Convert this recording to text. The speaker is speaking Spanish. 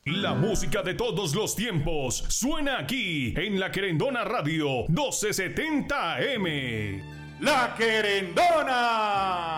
La música de todos los tiempos suena aquí en La Querendona Radio 1270 AM. La Querendona.